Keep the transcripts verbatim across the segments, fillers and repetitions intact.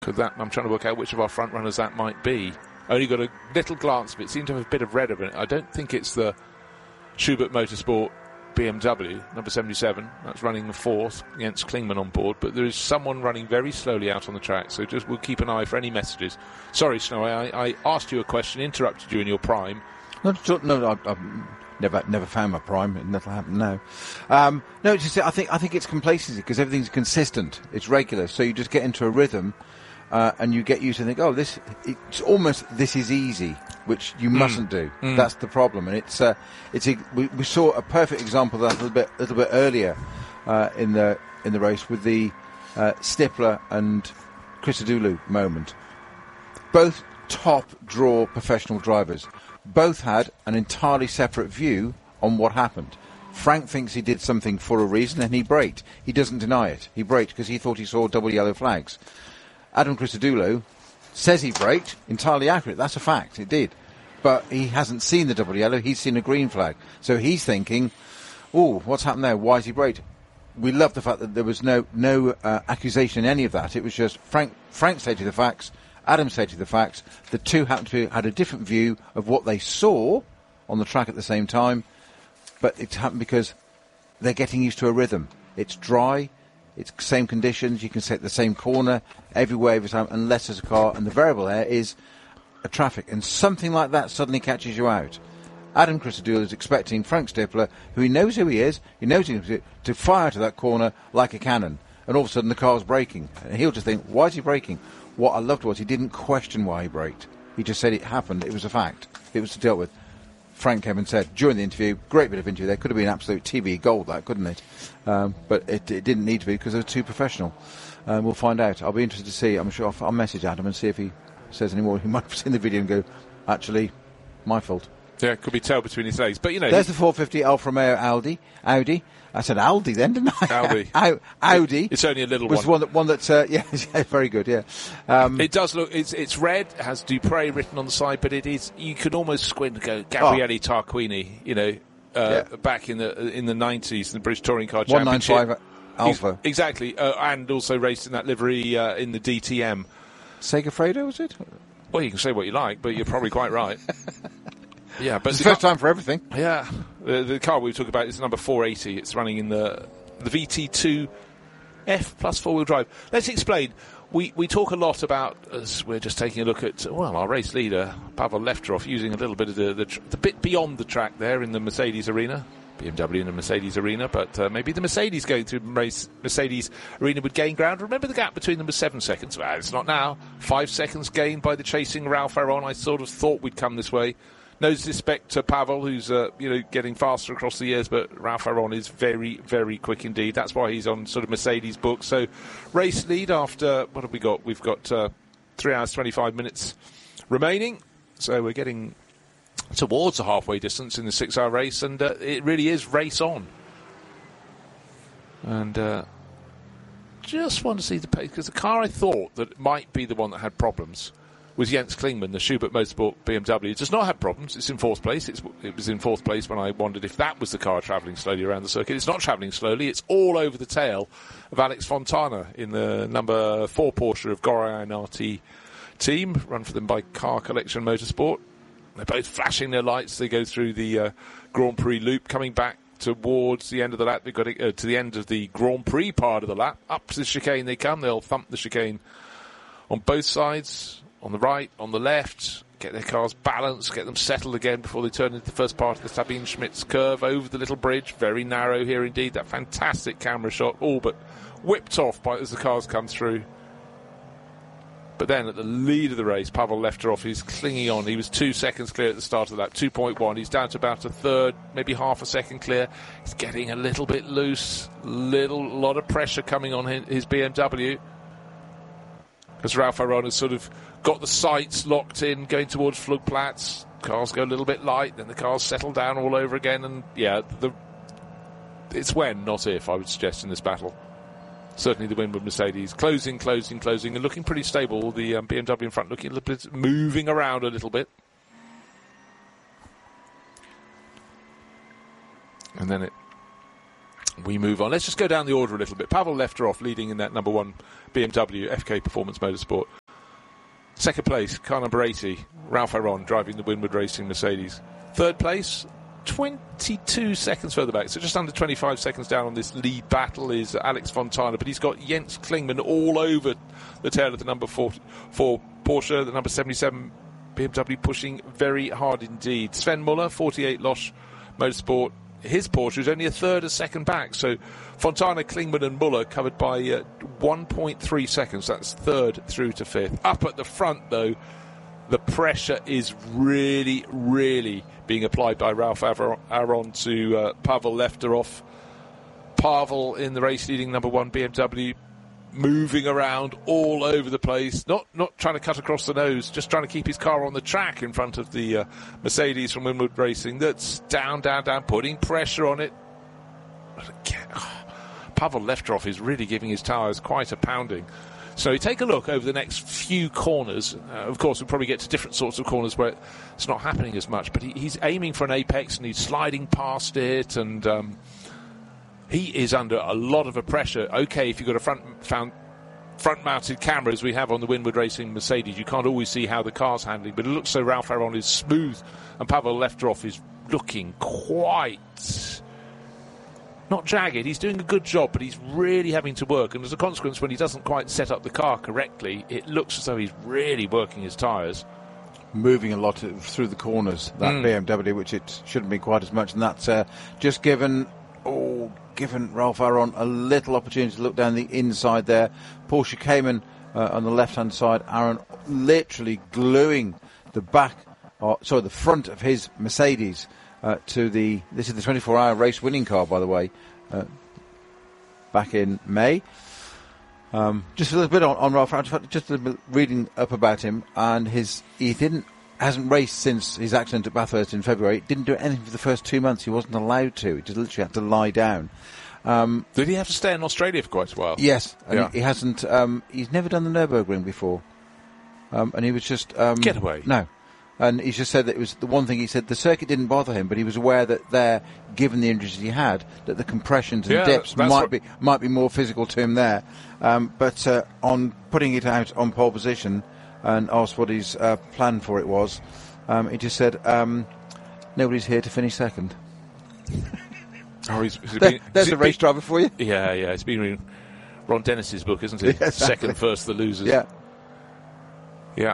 Could that? I'm trying to work out which of our front runners that might be. Only got a little glance of it. Seemed to have a bit of red over it. I don't think it's the Schubert Motorsport B M W, number seventy-seven. That's running the fourth against Klingman on board. But there is someone running very slowly out on the track. So just we'll keep an eye for any messages. Sorry, Snow, I, I asked you a question, interrupted you in your prime. No, no, I, I've never, never found my prime. It never happened. No, um, no. It's just I think I think it's complacency because everything's consistent. It's regular, so you just get into a rhythm, uh, and you get used to think, oh, this. It's almost this is easy, which you mm. mustn't do. Mm. That's the problem, and it's uh, it's a, we, we saw a perfect example of that a little bit, a little bit earlier uh, in the in the race with the uh, Stifler and Christodoulou moment. Both top draw professional drivers. Both had an entirely separate view on what happened. Frank thinks he did something for a reason and he braked. He doesn't deny it. He braked because he thought he saw double yellow flags. Adam Christodoulou says he braked, entirely accurate. That's a fact. It did. But he hasn't seen the double yellow. He's seen a green flag. So he's thinking, oh, what's happened there? Why is he braked? We love the fact that there was no no uh, accusation in any of that. It was just Frank, Frank stated the facts. Adam stated the facts. The two happened to had a different view of what they saw on the track at the same time, but it happened because they're getting used to a rhythm. It's dry, it's same conditions, you can set the same corner everywhere every time, unless there's a car, and the variable there is a traffic, and something like that suddenly catches you out. Adam Christodoulou is expecting Frank Stifler, who he knows who he is, he knows he knows to fire to that corner like a cannon, and all of a sudden the car's braking, and he'll just think, why is he braking? What I loved was he didn't question why he braked. He just said it happened. It was a fact. It was to deal with. Frank Kevin said during the interview, great bit of interview there, could have been absolute T V gold, that, couldn't it? Um, but it, it didn't need to be because they were too professional. Um, we'll find out. I'll be interested to see. I'm sure I'll, I'll message Adam and see if he says any more. He might have seen the video and go, actually, my fault. Yeah, it could be tail between his legs. But, you know... There's the four fifty Alfa Romeo Audi. Audi. I said Aldi then, didn't I? Audi. Audi. It's only a little was one. one that, one that uh, yeah, yeah, very good, yeah. Um, it does look, it's it's red, it has Dupre written on the side, but it is, you could almost squint and go, Gabriele oh. Tarquini, you know, uh, yeah. back in the in the nineties, in the British Touring Car Championship. one ninety-five Alpha. He's, exactly, uh, and also raced in that livery uh, in the D T M. Segafredo, was it? Well, you can say what you like, but you're probably quite right. Yeah, but it's the first car, time for everything. Yeah, the, the car we talk about is number four eighty. It's running in the the V T two F plus four-wheel drive. Let's explain. We we talk a lot about, as we're just taking a look at, well, our race leader, Pavel Lefterov, using a little bit of the, the, the bit beyond the track there in the Mercedes arena. B M W in the Mercedes arena, but uh, maybe the Mercedes going through race Mercedes arena would gain ground. Remember the gap between them was seven seconds? Well, it's not now. Five seconds gained by the chasing Ralph Aron. I sort of thought we'd come this way. No disrespect to Pavel, who's uh, you know getting faster across the years, but Ralph Aron is very, very quick indeed. That's why he's on sort of Mercedes book. So, race lead after, what have we got? We've got uh, three hours, twenty-five minutes remaining. So we're getting towards the halfway distance in the six-hour race, and uh, it really is race on. And uh, just want to see the pace, because the car I thought that might be the one that had problems was Jens Klingman, the Schubert Motorsport B M W. It does not have problems. It's in fourth place. It's, it was in fourth place when I wondered if that was the car travelling slowly around the circuit. It's not travelling slowly. It's all over the tail of Alex Fontana in the number four Porsche of Gorian R T team, run for them by Car Collection Motorsport. They're both flashing their lights. They go through the uh, Grand Prix loop, coming back towards the end of the lap. They've got to, uh, to the end of the Grand Prix part of the lap. Up to the chicane they come. They'll thump the chicane on both sides. On the right, on the left, get their cars balanced, get them settled again before they turn into the first part of the Sabine Schmitz curve over the little bridge. Very narrow here indeed. That fantastic camera shot, all but whipped off by, as the cars come through. But then at the lead of the race, Pavel Lefterov is clinging on. He was two seconds clear at the start of that, two point one. He's down to about a third, maybe half a second clear. He's getting a little bit loose, little lot of pressure coming on his, his B M W. As Ralph Aron has sort of got the sights locked in, going towards Flugplatz. Cars go a little bit light, then the cars settle down all over again, and yeah, the it's when, not if, I would suggest in this battle. Certainly the win with Mercedes. Closing, closing, closing, and looking pretty stable. The um, B M W in front looking a little bit, moving around a little bit. And then it we move on. Let's just go down the order a little bit. Pavel Lefterov leading in that number one B M W F K Performance Motorsport. Second place, car number eighty, Ralph Aron driving the Winward Racing Mercedes. Third place, twenty-two seconds further back, so just under twenty-five seconds down on this lead battle is Alex Fontana, but he's got Jens Klingmann all over the tail of the number four, four Porsche, the number seventy-seven B M W pushing very hard indeed. Sven Muller, forty-eight Losch Motorsport, his Porsche is only a third a second back, so Fontana, Klingmann and Muller covered by uh, one point three seconds, that's third through to fifth. Up at the front though, the pressure is really, really being applied by Ralph Aron to uh, Pavel Lefterov. Pavel in the race leading number one B M W, moving around all over the place, not not trying to cut across the nose, just trying to keep his car on the track in front of the uh, Mercedes from Winward Racing that's down, down, down, putting pressure on it. But again, oh, Pavel Lefterov is really giving his tyres quite a pounding. So you take a look over the next few corners. Uh, of course, we'll probably get to different sorts of corners where it's not happening as much, but he, he's aiming for an apex and he's sliding past it, and um, he is under a lot of a pressure. Okay, if you've got a front found, front-mounted camera, as we have on the Winward Racing Mercedes, you can't always see how the car's handling, but it looks so Ralph Aron is smooth, and Pavel Lefterov is looking quite... not jagged. He's doing a good job, but he's really having to work. And as a consequence, when he doesn't quite set up the car correctly, it looks as though he's really working his tyres. Moving a lot through the corners, that mm. B M W, which it shouldn't be quite as much. And that's uh, just given, oh, given Ralph Aron a little opportunity to look down the inside there. Porsche Cayman uh, on the left-hand side. Aron literally gluing the back, or, sorry, the front of his Mercedes Uh, to the, this is the twenty-four hour race winning car, by the way, uh, back in May. Um, just a little bit on, on Ralph Aron, just a little bit reading up about him, and his he didn't hasn't raced since his accident at Bathurst in February. Didn't do anything for the first two months. He wasn't allowed to. He just literally had to lie down. Um, Did he have to stay in Australia for quite a while? Yes, and yeah. he, he hasn't. Um, he's never done the Nürburgring before, um, and he was just um, get away. No. And he just said that it was the one thing he said, the circuit didn't bother him, but he was aware that there, given the injuries he had, that the compressions and yeah, dips might what... be might be more physical to him there. Um, but uh, on putting it out on pole position and asked what his uh, plan for it was, um, he just said, um, nobody's here to finish second. Oh, he's, he's there, been, there's a race been, driver for you. Yeah, yeah. It's been reading Ron Dennis's book, isn't it? Yeah, exactly. Second, first, the losers. Yeah. Yeah.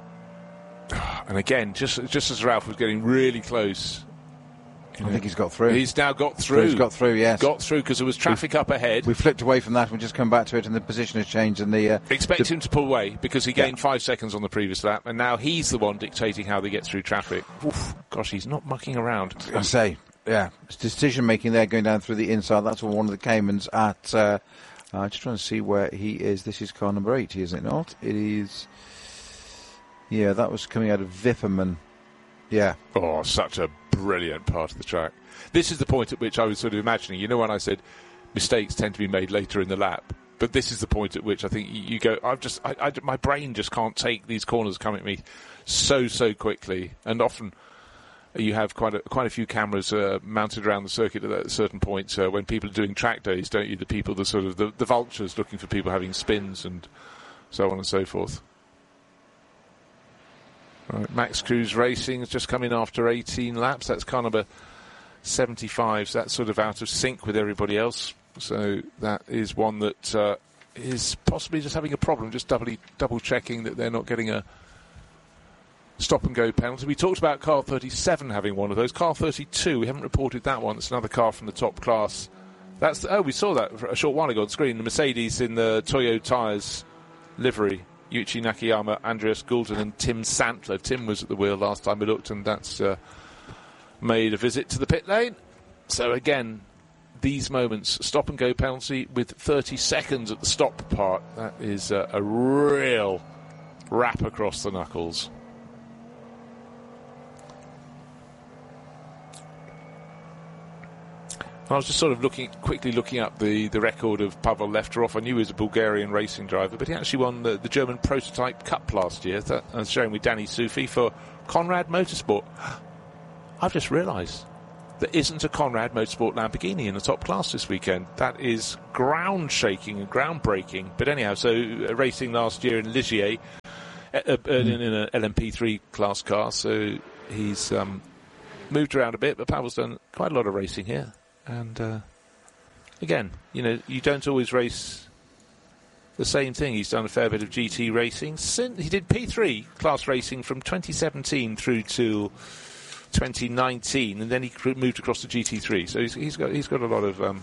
And again, just just as Ralph was getting really close, I know, think he's got through. He's now got through. He's got through, yes. Got through because there was traffic We've, up ahead. We flipped away from that and we just come back to it, and the position has changed. And the uh, expect the, him to pull away because he gained yeah. five seconds on the previous lap, and now he's the one dictating how they get through traffic. Oof, gosh, he's not mucking around. I say, yeah, it's decision making there going down through the inside. That's one of the Caymans at. Uh, uh, just trying to see where he is. This is car number eighty, is it not? It is. Yeah, that was coming out of Wipperman. Yeah. Oh, such a brilliant part of the track. This is the point at which I was sort of imagining, you know, when I said mistakes tend to be made later in the lap, but this is the point at which I think you, you go, I've just, I, I, my brain just can't take these corners coming at me so, so quickly. And often you have quite a, quite a few cameras uh, mounted around the circuit at a certain point uh, when people are doing track days, don't you? The people, the sort of, the, the vultures looking for people having spins and so on and so forth. Right, Max Cruz Racing has just come in after eighteen laps. That's car number seventy-five. So that's sort of out of sync with everybody else. So that is one that uh, is possibly just having a problem, just doubly double checking that they're not getting a stop and go penalty. We talked about car thirty-seven having one of those. Car thirty-two, we haven't reported that one. It's another car from the top class. That's the, oh, we saw that a short while ago on screen. The Mercedes in the Toyo Tyres livery. Yuichi Nakayama, Andreas Goulden and Tim Santler. Tim was at the wheel last time we looked, and that's uh, made a visit to the pit lane. So again, these moments, stop and go penalty with thirty seconds at the stop part. That is uh, a real wrap across the knuckles. I was just sort of looking, quickly looking up the, the record of Pavel Lefterov. I knew he was a Bulgarian racing driver, but he actually won the, the German Prototype Cup last year. That, that's showing with Danny Sufi for Conrad Motorsport. I've just realised there isn't a Conrad Motorsport Lamborghini in the top class this weekend. That is ground-shaking and groundbreaking. But anyhow, so uh, racing last year in Ligier, uh, uh, mm. in, in an L M P three class car, so he's um, moved around a bit, but Pavel's done quite a lot of racing here. And uh, again, you know, you don't always race the same thing. He's done a fair bit of G T racing. He did P three class racing from twenty seventeen through to twenty nineteen, and then he moved across to G T three. So he's, he's got he's got a lot of um,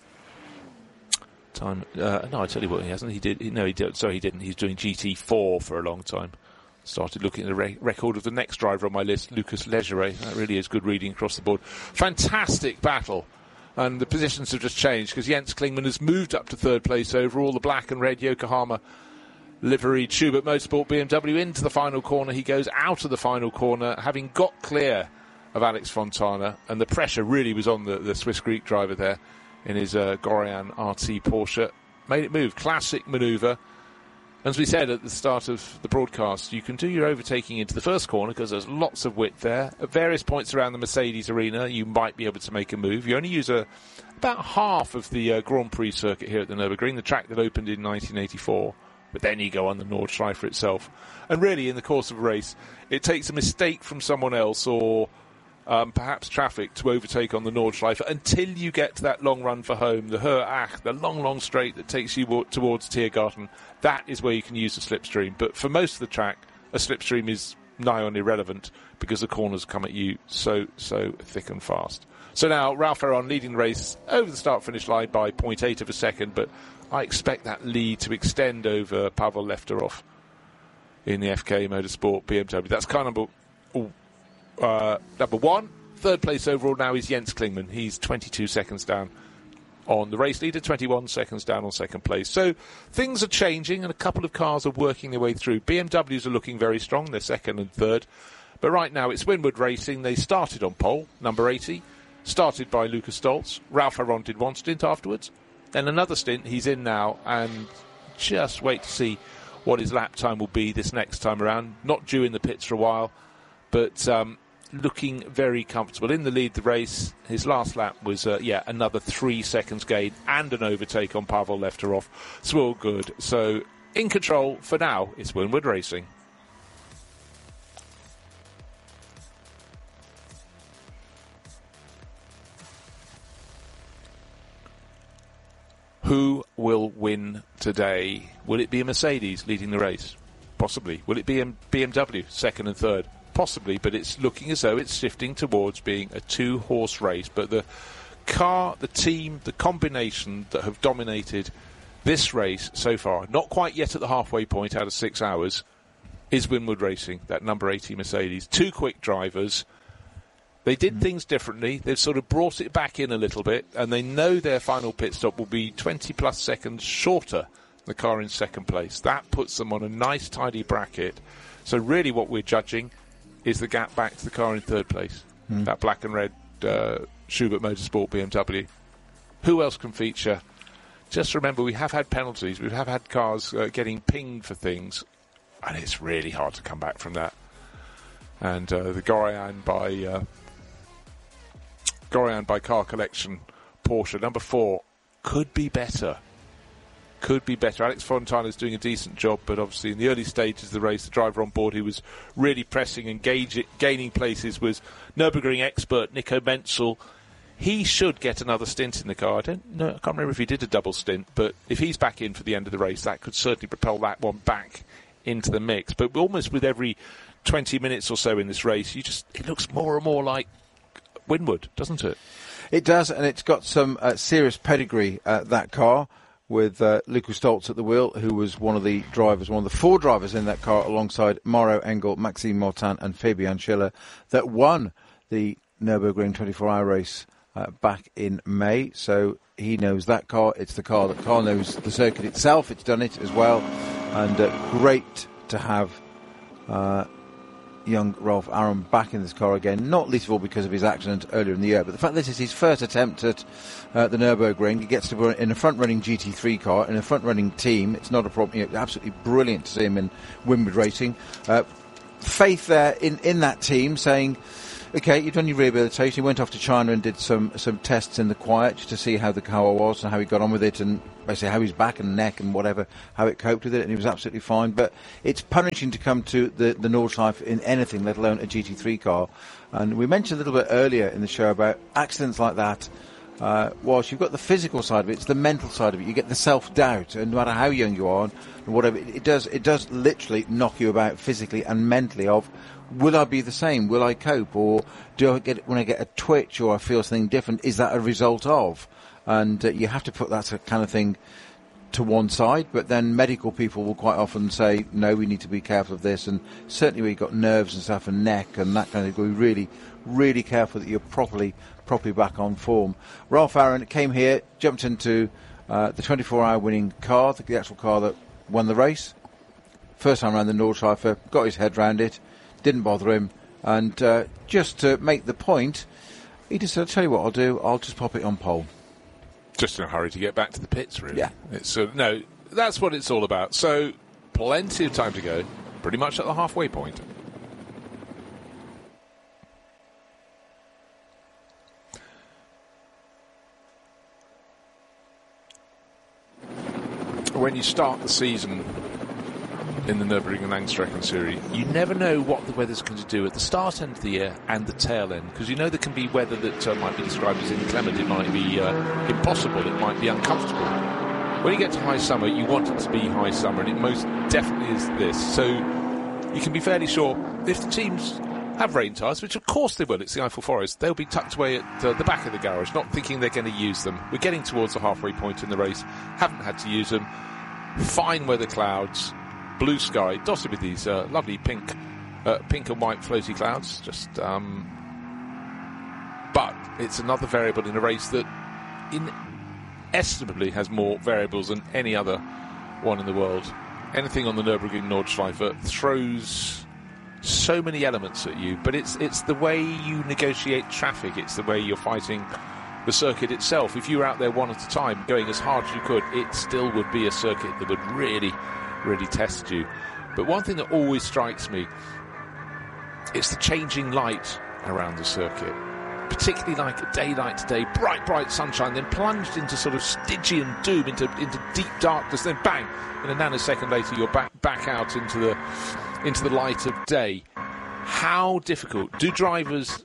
time. Uh, no, I tell you what, he hasn't. He did. No, he did. Sorry, he didn't. He's doing G T four for a long time. Started looking at the re- record of the next driver on my list, Lucas Legere. That really is good reading across the board. Fantastic battle. And the positions have just changed because Jens Klingmann has moved up to third place over all the black and red Yokohama liveried Schubert Motorsport B M W into the final corner. He goes out of the final corner, having got clear of Alex Fontana, and the pressure really was on the, the Swiss Greek driver there in his uh, Gorian R T Porsche. Made it move. Classic manoeuvre. As we said at the start of the broadcast, you can do your overtaking into the first corner because there's lots of width there. At various points around the Mercedes arena, you might be able to make a move. You only use a, about half of the uh, Grand Prix circuit here at the Nürburgring, the track that opened in nineteen eighty-four. But then you go on the Nordschleife itself. And really, in the course of a race, it takes a mistake from someone else or um, perhaps traffic to overtake on the Nordschleife until you get to that long run for home, the Höhe Ach, the long, long straight that takes you w- towards Tiergarten. That is where you can use a slipstream. But for most of the track, a slipstream is nigh on irrelevant because the corners come at you so, so thick and fast. So now, Ralph Ferron leading the race over the start-finish line by zero point eight of a second, but I expect that lead to extend over Pavel Lefterov in the F K Motorsport B M W. That's car number, uh, number one. Third place overall now is Jens Klingmann. He's twenty-two seconds down on the race leader, twenty-one seconds down on second place. So things are changing and a couple of cars are working their way through. B M Ws are looking very strong. They're second and third. But right now it's Winward Racing. They started on pole, number eighty, started by Lucas Stoltz. Ralph Ferron did one stint afterwards. Then another stint he's in now, and just wait to see what his lap time will be this next time around. Not due in the pits for a while, but um, looking very comfortable. In the lead the race, his last lap was, uh, yeah, another three seconds gain and an overtake on Pavel Lefterov. It's all good. So, in control for now, it's Winward Racing. Who will win today? Will it be a Mercedes leading the race? Possibly. Will it be a B M W second and third? Possibly, but it's looking as though it's shifting towards being a two-horse race. But the car, the team, the combination that have dominated this race so far, not quite yet at the halfway point out of six hours, is Winward Racing, that number eighty Mercedes. Two quick drivers. They did mm. things differently. They've sort of brought it back in a little bit, and they know their final pit stop will be twenty-plus seconds shorter than the car in second place. That puts them on a nice, tidy bracket. So really what we're judging is the gap back to the car in third place, mm. that black and red uh, Schubert Motorsport B M W. Who else can feature? Just remember, we have had penalties. We have had cars uh, getting pinged for things, and it's really hard to come back from that. And uh, the Gorian by... Uh, Gorian by Car Collection Porsche, number four, could be better. Could be better. Alex Fontana is doing a decent job, but obviously in the early stages of the race, the driver on board who was really pressing and gauge, gaining places was Nürburgring expert Nico Menzel. He should get another stint in the car. I don't know, I can't remember if he did a double stint, but if he's back in for the end of the race, that could certainly propel that one back into the mix. But almost with every twenty minutes or so in this race, you just it looks more and more like Winward, doesn't it? It does, and it's got some uh, serious pedigree, uh, that car, with uh, Lucas Stoltz at the wheel, who was one of the drivers, one of the four drivers in that car, alongside Mauro Engel, Maxime Martin and Fabian Schiller, that won the Nürburgring twenty-four hour race uh, back in May. So he knows that car. It's the car that car knows the circuit itself. It's done it as well. And uh, great to have... Uh, young Rolf Aron back in this car again, not least of all because of his accident earlier in the year, but the fact that this is his first attempt at uh, the Nürburgring. He gets to be in a front-running G T three car, in a front-running team. It's not a problem. You know, absolutely brilliant to see him in Winward Racing. Uh, faith there in, in that team, saying, Okay, you've done your rehabilitation. You went off to China and did some, some tests in the quiet just to see how the car was and how he got on with it, and basically how his back and neck and whatever, how it coped with it, and he was absolutely fine. But it's punishing to come to the, the Nordschleife in anything, let alone a G T three car. And we mentioned a little bit earlier in the show about accidents like that. Uh, whilst you've got the physical side of it, it's the mental side of it. You get the self-doubt, and no matter how young you are, and whatever, it, it does it does literally knock you about physically and mentally of, will I be the same? Will I cope? Or do I get, when I get a twitch or I feel something different, is that a result of? And uh, you have to put that kind of thing to one side, but then medical people will quite often say, no, we need to be careful of this, and certainly when you've got nerves and stuff and neck and that kind of thing, be really, really careful that you're properly properly back on form. Ralph Aaron came here, jumped into uh, the twenty-four hour winning car, the, the actual car that won the race. First time around the Nordschleife, got his head round it, didn't bother him, and uh, just to make the point, he just said, I'll tell you what I'll do, I'll just pop it on pole. Just in a hurry to get back to the pits, really. Yeah. It's uh, no, that's what it's all about. So, plenty of time to go, pretty much at the halfway point. When you start the season in the Nürburgring Langstrecken Series, you never know what the weather's going to do at the start end of the year and the tail end, because you know there can be weather that uh, might be described as inclement, it might be uh, impossible, it might be uncomfortable. When you get to high summer, you want it to be high summer, and it most definitely is this. So you can be fairly sure if the teams have rain tyres, which of course they will, it's the Eiffel Forest, they'll be tucked away at uh, the back of the garage, not thinking they're going to use them. We're getting towards the halfway point in the race, haven't had to use them. Fine weather clouds, blue sky, dotted with these uh, lovely pink uh, pink and white floaty clouds. Just, um, but it's another variable in a race that inestimably has more variables than any other one in the world. Anything on the Nürburgring Nordschleife throws so many elements at you, but it's it's the way you negotiate traffic, it's the way you're fighting the circuit itself. If you were out there one at a time going as hard as you could, it still would be a circuit that would really, really test you. But one thing that always strikes me, it's the changing light around the circuit, particularly like a day like today, bright, bright sunshine, then plunged into sort of Stygian doom, into into deep darkness, then bang, in a nanosecond later you're back back out into the into the light of day. How difficult? Do drivers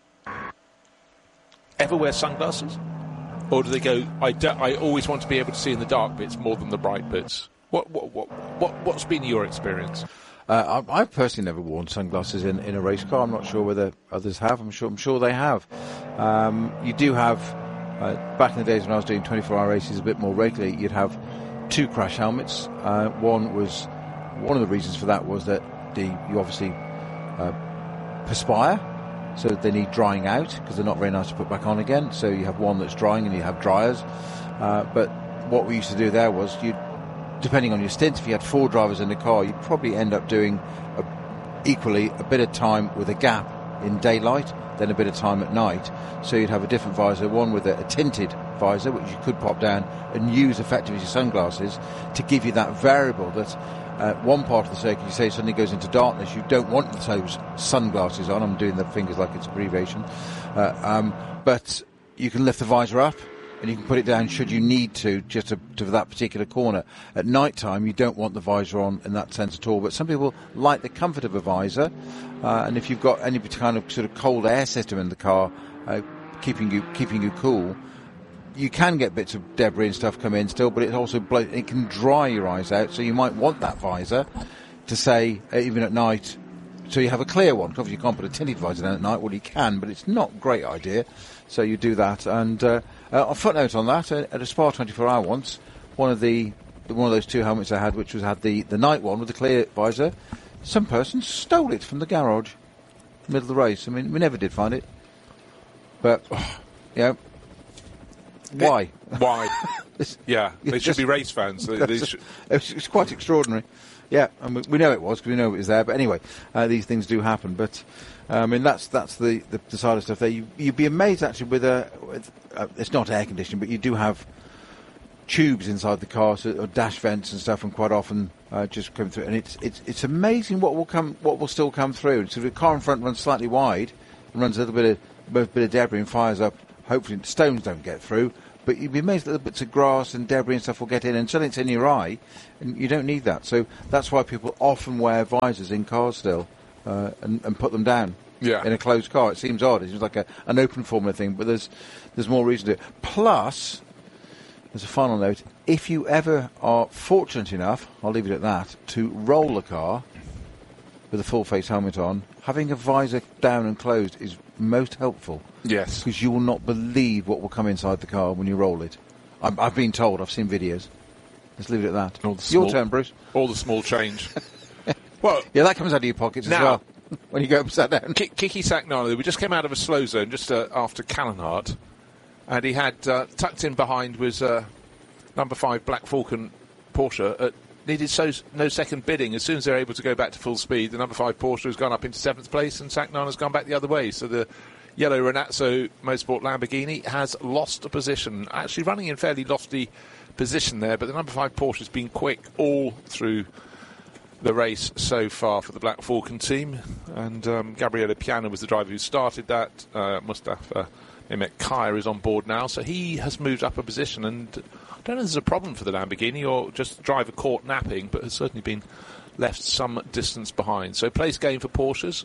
ever wear sunglasses? Or do they go, I, do, I always want to be able to see in the dark bits more than the bright bits? What what what, what what's been your experience? Uh, I, I've personally never worn sunglasses in, in a race car. I'm not sure whether others have. I'm sure I'm sure they have. Um, you do have, uh, back in the days when I was doing twenty-four hour races a bit more regularly, you'd have two crash helmets. Uh, one was, one of the reasons for that was that the you obviously uh, perspire, so they need drying out because they're not very nice to put back on again. So you have one that's drying and you have dryers. Uh, but what we used to do there was, you, depending on your stints, if you had four drivers in the car, you'd probably end up doing a, equally a bit of time with a gap in daylight, then a bit of time at night. So you'd have a different visor, one with a, a tinted visor, which you could pop down and use effectively as your sunglasses to give you that variable that uh, one part of the circuit, you say suddenly goes into darkness, you don't want those sunglasses on. I'm doing the fingers like it's abbreviation. Uh, um, but you can lift the visor up and you can put it down should you need to, just to, to that particular corner. At night time, you don't want the visor on in that sense at all, but some people like the comfort of a visor, uh, and if you've got any kind of sort of cold air system in the car, uh, keeping you keeping you cool, you can get bits of debris and stuff come in still, but it also blow, it can dry your eyes out, so you might want that visor to say, uh, even at night, so you have a clear one. Obviously you can't put a tinted visor down at night, well you can, but it's not a great idea, so you do that. And uh, uh, a footnote on that, uh, at a Spa twenty-four hour once, one of the one of those two helmets I had, which was had the, the night one with the clear visor, some person stole it from the garage, middle of the race. I mean, we never did find it, but oh, you know, why? Why? Yeah, they should be race fans. They, they should. It's, it's quite extraordinary. Yeah, and we, we know it was because we know it was there. But anyway, uh, these things do happen. But uh, I mean, that's that's the, the, the side of stuff there. You, you'd be amazed actually with a. With, uh, it's not air conditioning, but you do have tubes inside the car, so, or dash vents and stuff, and quite often uh, just come through. And it's it's it's amazing what will come, what will still come through. So the car in front runs slightly wide. and runs a little bit of, a bit of debris and fires up. Hopefully stones don't get through, but you'd be amazed little bits of grass and debris and stuff will get in, and suddenly it's in your eye, and you don't need that. So that's why people often wear visors in cars still, uh, and, and put them down yeah. in a closed car. It seems odd. It seems like a, an open formula thing, but there's there's more reason to do it. Plus, as a final note, if you ever are fortunate enough, I'll leave it at that, to roll a car with a full face helmet on, having a visor down and closed is most helpful. Yes. Because you will not believe what will come inside the car when you roll it. I'm, I've been told, I've seen videos. Let's leave it at that. All the Your small, turn, Bruce. All the small change. Well, yeah, that comes out of your pockets now, as well, when you go upside down. K- Kiki Sagnano, we just came out of a slow zone just uh, after Callanhart, and he had uh, tucked in behind was uh, number five Black Falcon Porsche. At, needed so no second bidding. As soon as they're able to go back to full speed, the number five Porsche has gone up into seventh place, and Sagnano's gone back the other way. So the yellow Renazzo Motorsport Lamborghini has lost a position, actually running in fairly lofty position there, but the number five Porsche has been quick all through the race so far for the Black Falcon team, and um, Gabriele Piana was the driver who started that. uh, Mustafa Mehmet Kaya is on board now, so he has moved up a position, and I don't know if there's a problem for the Lamborghini or just the driver caught napping, but has certainly been left some distance behind. So place game for Porsches,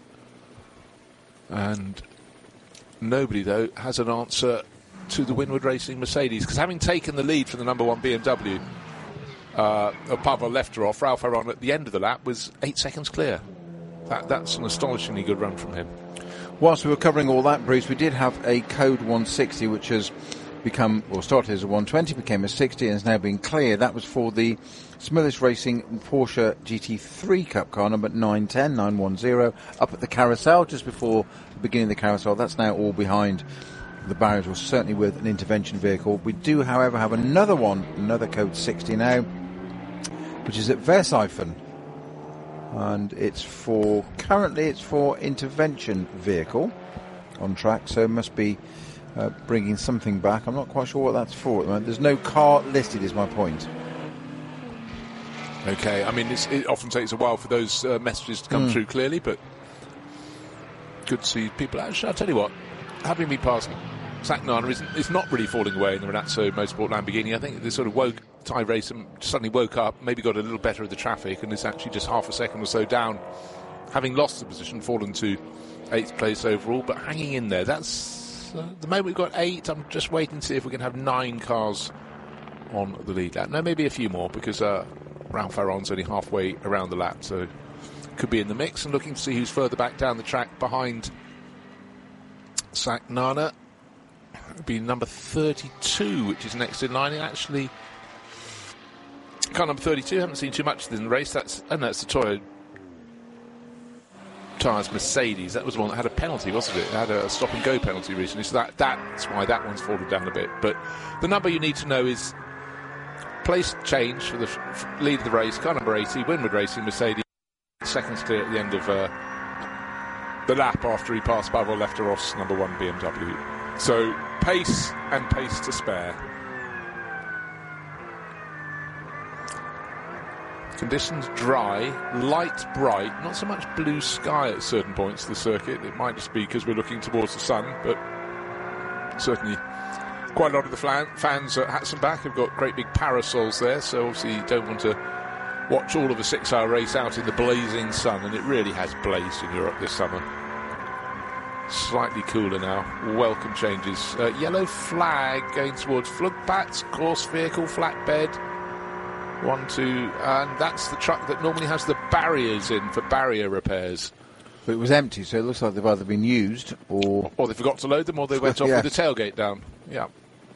and nobody, though, has an answer to the Winward Racing Mercedes, because having taken the lead from the number one B M W, uh, Pavel Lefterov, Ralph Aron at the end of the lap was eight seconds clear. That, that's an astonishingly good run from him. Whilst we were covering all that, Bruce, we did have a Code one sixty, which has become, or started as a one twenty, became a sixty, and has now been cleared. That was for the Smillis Racing Porsche G T three Cup car, number nine ten, nine one zero, up at the carousel, just before the beginning of the carousel. That's now all behind the barriers, or certainly with an intervention vehicle. We do, however, have another one, another Code sixty now, which is at Versailles, and it's for, currently it's for intervention vehicle on track, so it must be uh, bringing something back. I'm not quite sure what that's for at the moment. There's no car listed, is my point. Okay, I mean, it's, it often takes a while for those uh, messages to come mm. through clearly, but good to see people. Actually, I'll tell you what, having been past Sagnano is, is not really falling away in the Renazzo Motorsport Lamborghini. I think they sort of woke, tie race and suddenly woke up, maybe got a little better of the traffic, and is actually just half a second or so down, having lost the position, fallen to eighth place overall, but hanging in there. That's uh, the moment we've got eight. I'm just waiting to see if we can have nine cars on the lead lap. No, maybe a few more, because uh, Ralph Aron's only halfway around the lap, so could be in the mix, and looking to see who's further back down the track behind Sagnano. It would be number thirty-two, which is next in line. And actually, car number thirty-two, haven't seen too much in the race. That's, oh no, it's the Toyo Tyres Mercedes. That was the one that had a penalty, wasn't it? It had a stop and go penalty recently, so that that's why that one's fallen down a bit. But the number you need to know is place change for the f- lead of the race. Car number eighty, Winward Racing Mercedes, seconds clear at the end of uh, the lap after he passed Pavel Lefterov's number one B M W. So pace and pace to spare. Conditions dry, light bright, not so much blue sky at certain points of the circuit. It might just be because we're looking towards the sun, but certainly quite a lot of the flan- fans at Hatzenbach have got great big parasols there, so obviously you don't want to watch all of a six-hour race out in the blazing sun, and it really has blazed in Europe this summer. Slightly cooler now. Welcome changes. Uh, yellow flag going towards Flugplatz, course vehicle, flatbed. One, two, and that's the truck that normally has the barriers in for barrier repairs. But it was empty, so it looks like they've either been used or... Or they forgot to load them, or they went off yes. with the tailgate down. Yeah.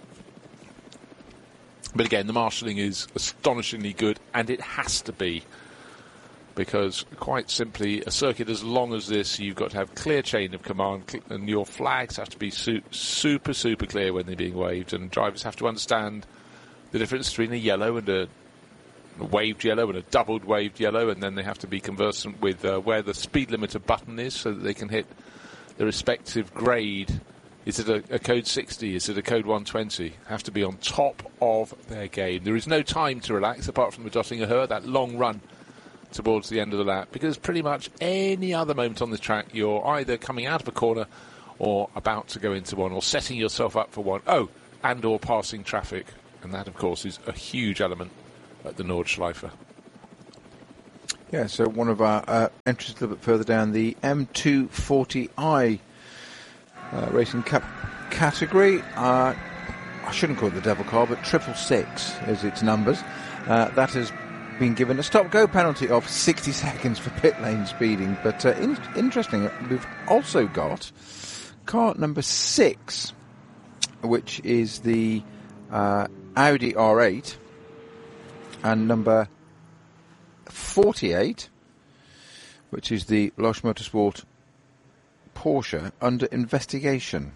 But again, the marshalling is astonishingly good, and it has to be. Because, quite simply, a circuit as long as this, you've got to have clear chain of command, and your flags have to be su- super, super clear when they're being waved, and drivers have to understand the difference between a yellow and a, a waved yellow and a doubled waved yellow, and then they have to be conversant with uh, where the speed limiter button is so that they can hit the respective grade. Is it a, a code sixty? Is it a code one twenty? Have to be on top of their game. There is no time to relax apart from the Dottinger Her, that long run towards the end of the lap, because pretty much any other moment on this track you're either coming out of a corner or about to go into one, or setting yourself up for one. Oh, and or passing traffic. And that, of course, is a huge element at the Nordschleife. Yeah, so one of our uh, entries a little bit further down, the M two forty i uh, Racing Cup category. Uh, I shouldn't call it the devil car, but triple six is its numbers. Uh, that has been given a stop-go penalty of sixty seconds for pit lane speeding. But uh, in- interesting, we've also got car number six, which is the uh, Audi R eight, and number forty-eight, which is the Losch Motorsport Porsche, under investigation.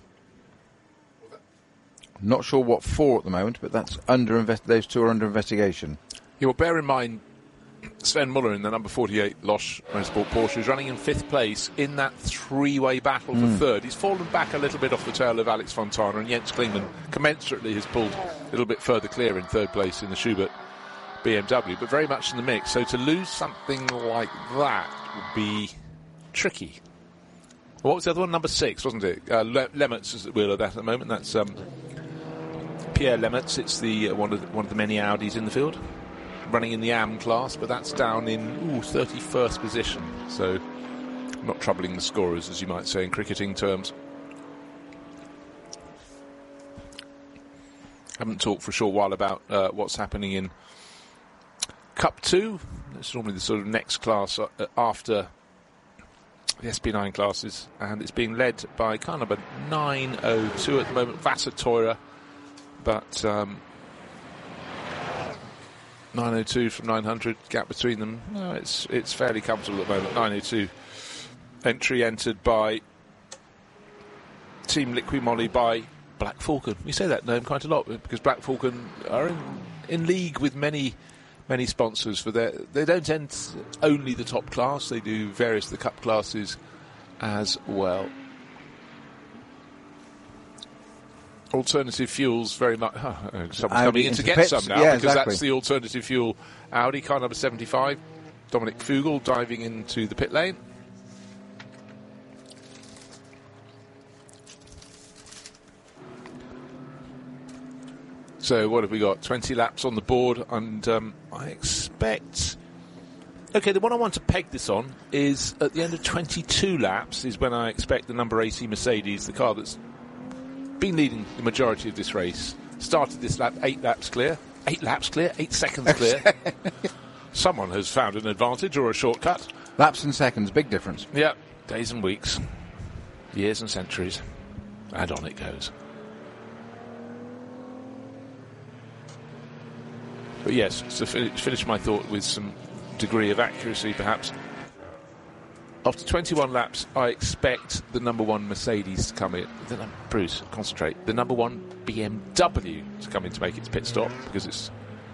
Not sure what for at the moment, but that's under invest- those two are under investigation. Yeah, well, bear in mind, Sven Muller in the number forty-eight Losch Motorsport Porsche is running in fifth place in that three-way battle for mm. third. He's fallen back a little bit off the tail of Alex Fontana, and Jens Klingmann commensurately has pulled a little bit further clear in third place in the Schubert B M W, but very much in the mix. So to lose something like that would be tricky. What was the other one? Number six, wasn't it? Uh, Le- Lemmertz is at the wheel of that at the moment. That's um, Pierre Lemmertz. It's the uh, one of the, one of the many Audis in the field, running in the A M class, but that's down in ooh, thirty-first position. So not troubling the scorers, as you might say in cricketing terms. Haven't talked for a short while about uh, what's happening in Cup two. It's normally the sort of next class uh, after the S P nine classes, and it's being led by car number nine oh two at the moment, Vasser Teurer, but um, nine oh two from nine hundred, gap between them, no, it's it's fairly comfortable at the moment. nine oh two entry entered by Team Liqui-Moly by Black Falcon. We say that name quite a lot because Black Falcon are in, in league with many many sponsors for their. They don't end only the top class; they do various of the cup classes as well. Alternative fuels, very much. Oh, someone's Audi coming in to get pits. some now yeah, because exactly. that's the alternative fuel Audi car number seventy-five. Dominic Fugel diving into the pit lane. So what have we got? twenty laps on the board, and um, I expect... OK, the one I want to peg this on is at the end of twenty-two laps is when I expect the number eighty Mercedes, the car that's been leading the majority of this race, started this lap eight laps clear. Eight laps clear? Eight seconds clear. Someone has found an advantage or a shortcut. Laps and seconds, big difference. Yeah, days and weeks, years and centuries, and on it goes. But yes, to finish my thought with some degree of accuracy, perhaps. After twenty-one laps, I expect the number one Mercedes to come in. The num- Bruce, concentrate. The number one B M W to come in to make its pit stop, because it's...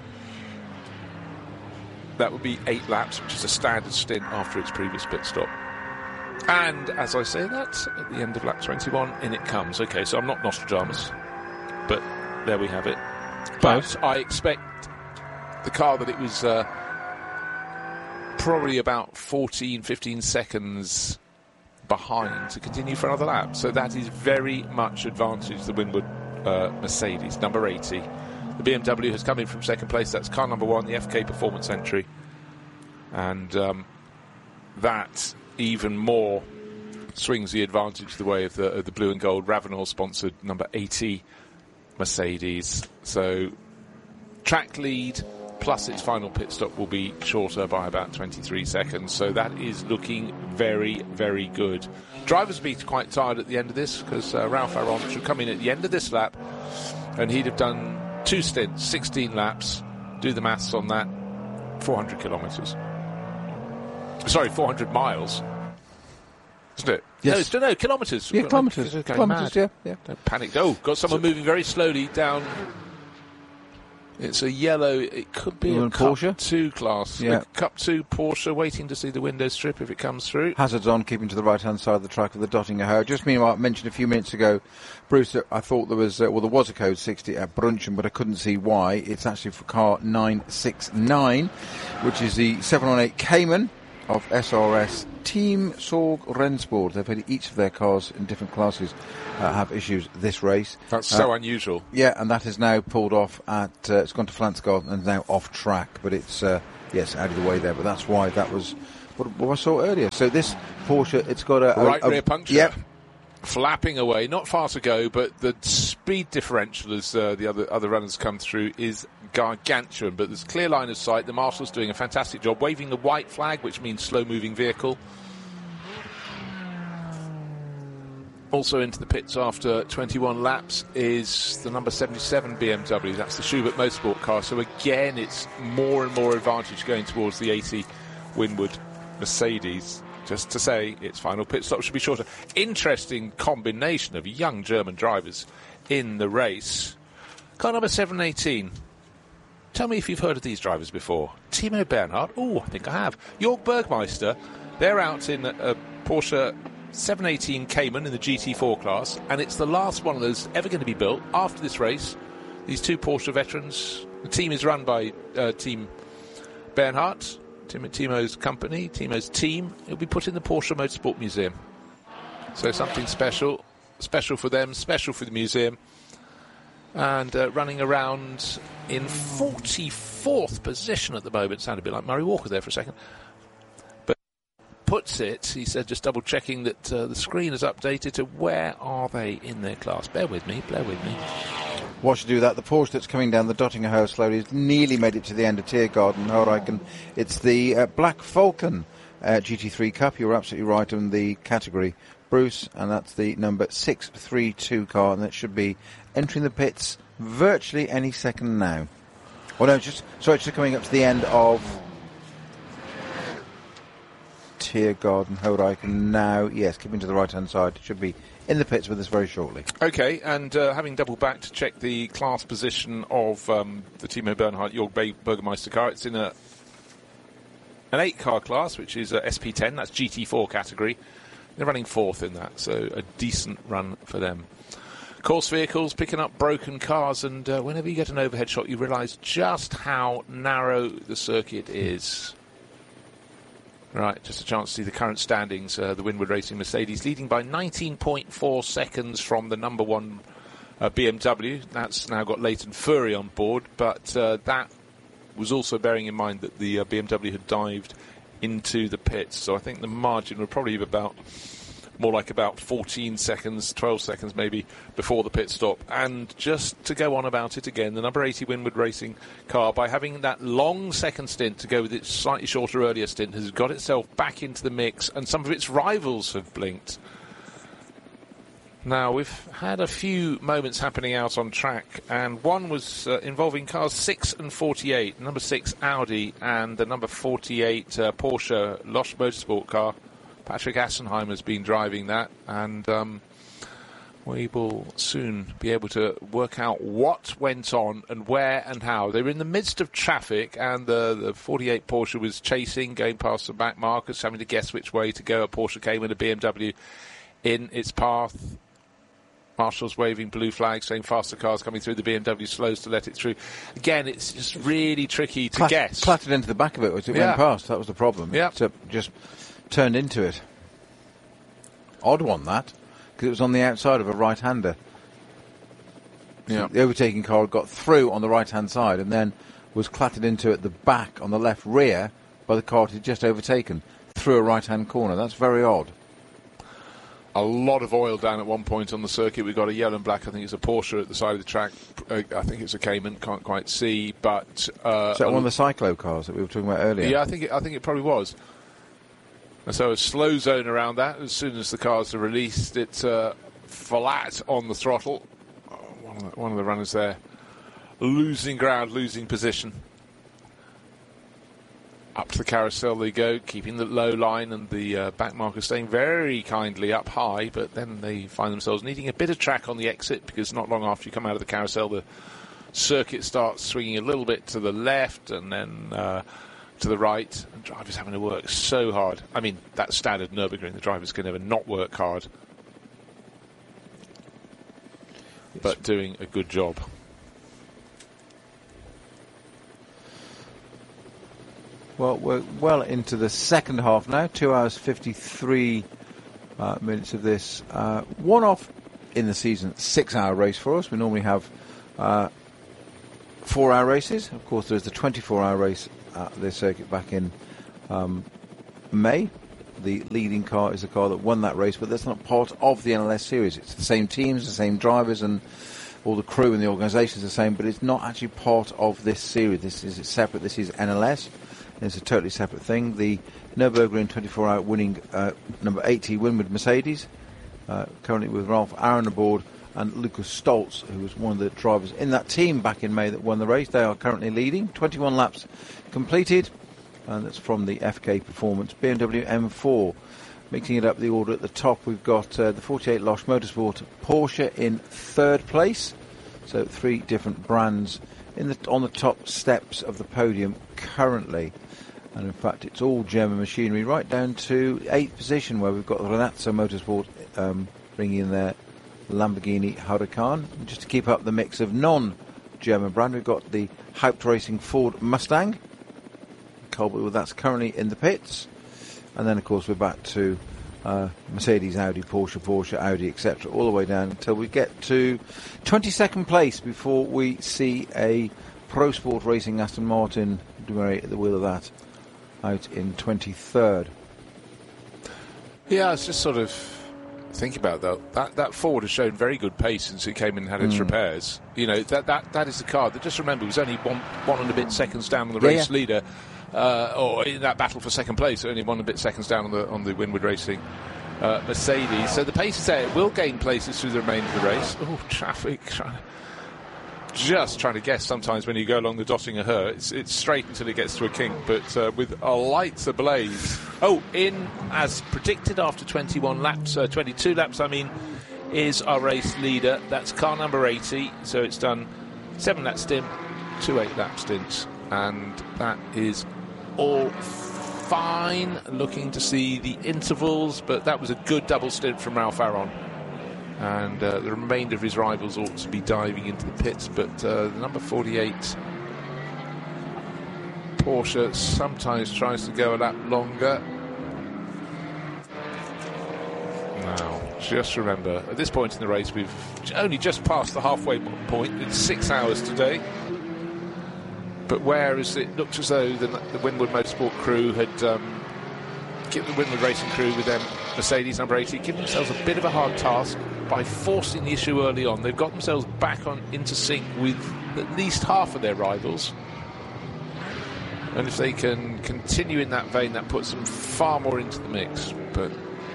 That would be eight laps, which is a standard stint after its previous pit stop. And, as I say that, at the end of lap twenty-one, in it comes. OK, so I'm not Nostradamus, but there we have it. But I expect the car that it was uh, probably about fourteen, fifteen seconds behind to continue for another lap. So that is very much advantage the Winwood uh, Mercedes, number eighty. The B M W has come in from second place. That's car number one, the F K Performance entry. And um, that even more swings the advantage the way of the, of the blue and gold Ravenel-sponsored number eighty Mercedes. So track lead plus its final pit stop will be shorter by about twenty-three seconds. So that is looking very, very good. Drivers will be quite tired at the end of this because uh, Ralph Aron should come in at the end of this lap and he'd have done two stints, sixteen laps. Do the maths on that. four hundred kilometres. Sorry, four hundred miles. Isn't it? Yes. No, it's, no, kilometres. Yeah, kilometres. Kilometres, yeah, yeah. Don't panic. Oh, got someone moving very slowly down. It's a yellow, it could be a Cup Porsche? two class. Yeah. A Cup two Porsche, waiting to see the window strip if it comes through. Hazards on, keeping to the right-hand side of the track with the dotting a hair. Just meanwhile, I mentioned a few minutes ago, Bruce, that I thought there was, uh, well, there was a code sixty at Brunchen, but I couldn't see why. It's actually for car nine six nine, which is the seven one eight Cayman of S R S Team Sorg Rennsport. They've had each of their cars in different classes uh, have issues this race. That's so uh, unusual. Yeah, and that is now pulled off at, uh, it's gone to Flansgarden and now off track, but it's, uh, yes, out of the way there, but that's why that was what, what I saw earlier. So this Porsche, it's got a... Right a, a rear puncture. Yep. Flapping away, not far to go, but the speed differential as uh, the other other runners come through is gargantuan. But there's clear line of sight. The marshal's doing a fantastic job, waving the white flag, which means slow-moving vehicle. Also into the pits after twenty-one laps is the number seventy-seven B M W. That's the Schubert Motorsport car. So again, it's more and more advantage going towards the eighty Winwood Mercedes. Just to say, its final pit stop should be shorter. Interesting combination of young German drivers in the race. Car number seven eighteen. Tell me if you've heard of these drivers before. Timo Bernhard. Oh, I think I have. Jörg Bergmeister. They're out in a, a Porsche seven eighteen Cayman in the G T four class, and it's the last one of those ever going to be built after this race. These two Porsche veterans. The team is run by uh, Team Bernhard. Timo's company, Timo's team. It'll be put in the Porsche Motorsport Museum. So something special, special for them, special for the museum. And uh, running around in forty-fourth position at the moment. Sounded a bit like Murray Walker there for a second. But puts it, he said, just double checking that uh, the screen is updated to where are they in their class. Bear with me, bear with me. Watch you do that. The Porsche that's coming down the Dottinger House slowly has nearly made it to the end of Tiergarten, Heureichen. It's the uh, Black Falcon uh, G T three Cup. You're absolutely right on the category, Bruce, and that's the number six three two car, and that should be entering the pits virtually any second now. Oh no, just sorry, it's just coming up to the end of Tiergarten, Heureichen now. Yes, keeping to the right-hand side. It should be in the pits with us very shortly. Okay, and uh, having double back to check the class position of um, the Timo Bernhard Jörg Bergmeister car, it's in a an eight-car class, which is uh, S P ten, that's G T four category. They're running fourth in that, so a decent run for them. Course vehicles picking up broken cars, and uh, whenever you get an overhead shot, you realise just how narrow the circuit is. Right, just a chance to see the current standings. Uh, the Winwood Racing Mercedes leading by nineteen point four seconds from the number one uh, B M W. That's now got Leighton Fury on board, but uh, that was also bearing in mind that the uh, B M W had dived into the pits. So I think the margin would probably be about more like about fourteen seconds, twelve seconds maybe before the pit stop. And just to go on about it again, the number eighty Winwood Racing car, by having that long second stint to go with its slightly shorter earlier stint, has got itself back into the mix, and some of its rivals have blinked. Now, we've had a few moments happening out on track, and one was uh, involving cars six and forty-eight, number six Audi and the number forty-eight uh, Porsche Losch Motorsport car. Patrick Assenheim has been driving that, and um, we will soon be able to work out what went on and where and how. They were in the midst of traffic, and the, the forty-eight Porsche was chasing, going past the back markers, having to guess which way to go. A Porsche came with a B M W in its path. Marshals waving blue flags, saying faster cars coming through. The B M W slows to let it through. Again, it's just really tricky to Clat- guess. Clattered into the back of it as it Yeah. went past. That was the problem. Yeah. It uh, just turned into it. Odd one, that, because it was on the outside of a right-hander. Yeah. The overtaking car got through on the right-hand side and then was clattered into at the back on the left rear by the car it had just overtaken through a right-hand corner. That's very odd. A lot of oil down at one point on the circuit. We've got a yellow and black, I think it's a Porsche at the side of the track. Uh, I think it's a Cayman, can't quite see. But uh, Is that one of the Cyclo cars that we were talking about earlier? Yeah, I think it, I think it probably was. And so a slow zone around that. As soon as the cars are released, it's uh, flat on the throttle. Oh, one, of the, one of the runners there losing ground, losing position. Up to the carousel they go, keeping the low line, and the uh, back marker staying very kindly up high, but then they find themselves needing a bit of track on the exit, because not long after you come out of the carousel, the circuit starts swinging a little bit to the left and then uh, to the right, and drivers having to work so hard. I mean, that's standard Nürburgring. The drivers can never not work hard, but doing a good job. Well, we're well into the second half now. Two hours fifty-three uh, minutes of this uh, one-off in the season. Six-hour race for us. We normally have uh, four-hour races. Of course, there's the twenty-four hour race at the circuit back in um, May. The leading car is the car that won that race, but that's not part of the N L S series. It's the same teams, the same drivers, and all the crew and the organisation is the same, but it's not actually part of this series. This is separate. This is N L S. It's a totally separate thing. The Nürburgring twenty-four hour winning uh, number eighty Winward Mercedes, uh, currently with Ralph Aaron aboard, and Lucas Stoltz, who was one of the drivers in that team back in May that won the race. They are currently leading. twenty-one laps completed, and that's from the F K Performance. B M W M four, mixing it up the order at the top. We've got uh, the forty-eight Losch Motorsport Porsche in third place. So three different brands in the on the top steps of the podium currently. And in fact, it's all German machinery, right down to eighth position, where we've got Renazzo Motorsport um, bringing in their Lamborghini Huracan. And just to keep up the mix of non-German brand, we've got the Haupt Racing Ford Mustang. Colbert, well, that's currently in the pits. And then, of course, we're back to uh, Mercedes, Audi, Porsche, Porsche, Audi, et cetera, all the way down until we get to twenty-second place before we see a Pro Sport Racing Aston Martin at the wheel of that out in twenty-third. Yeah, I was just sort of thinking about that. That that Ford has shown very good pace since it came in and had its mm. repairs. You know, that, that that is the car that, just remember, was only one one and a bit seconds down on the yeah, race yeah. leader, uh, or in that battle for second place, only one and a bit seconds down on the on the Winward Racing uh, Mercedes. So the pace is there. It will gain places through the remainder of the race. Oh, traffic. Trying to, just trying to guess sometimes when you go along the Dottinger Her. It's, it's straight until it gets to a kink, but uh, with our lights ablaze. Oh, in as predicted after twenty-one laps, uh, twenty-two laps, I mean, is our race leader. That's car number eighty. So it's done seven lap stint, two eight lap stints, and that is all fine. Looking to see the intervals, but that was a good double stint from Ralph Aaron. And uh, the remainder of his rivals ought to be diving into the pits, but uh, the number forty-eight Porsche sometimes tries to go a lap longer. Now, just remember, at this point in the race, we've only just passed the halfway point. It's six hours today. But whereas it looked as though the, the Winward Motorsport crew had um, given the Winward Racing crew with them Mercedes number eighty, given themselves a bit of a hard task by forcing the issue early on. They've got themselves back on into sync with at least half of their rivals. And if they can continue in that vein, that puts them far more into the mix. But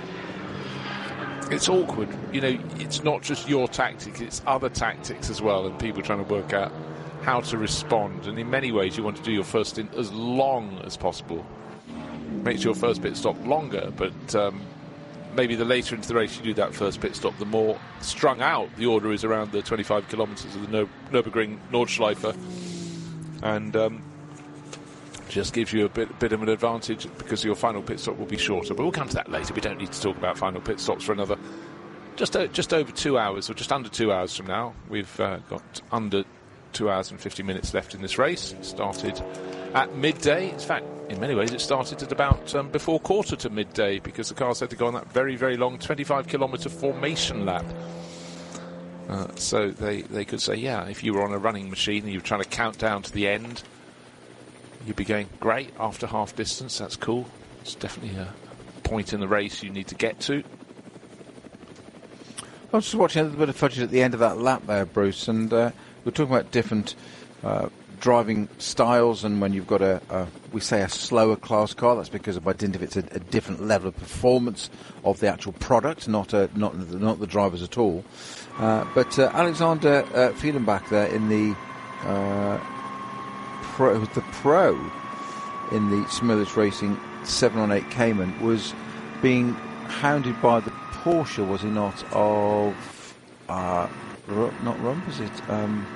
it's awkward. You know, it's not just your tactics, it's other tactics as well, and people trying to work out how to respond. And in many ways, you want to do your first stint as long as possible. Makes your first pit stop longer, but um, maybe the later into the race you do that first pit stop, the more strung out the order is around the twenty-five kilometres of the Nür- Nürburgring Nordschleife. And um, just gives you a bit, bit of an advantage because your final pit stop will be shorter. But we'll come to that later. We don't need to talk about final pit stops for another just uh, just over two hours, or just under two hours from now. We've uh, got under two hours and fifty minutes left in this race. It started at midday. In fact, in many ways, it started at about um, before quarter to midday because the cars had to go on that very, very long twenty-five kilometre formation lap. Uh, so they, they could say, yeah, if you were on a running machine and you were trying to count down to the end, you'd be going, great, after half distance, that's cool. It's definitely a point in the race you need to get to. I was just watching a little bit of footage at the end of that lap there, Bruce, and uh, we're talking about different uh, driving styles, and when you've got a, a, we say a slower class car, that's because by dint of it's a, a different level of performance of the actual product, not a, not not the drivers at all. Uh, but uh, Alexander uh, Fehlenbach there in the uh, pro, the pro in the Smillis Racing seven one eight Cayman was being hounded by the Porsche, was he not, of uh, not Rump, is it? Um,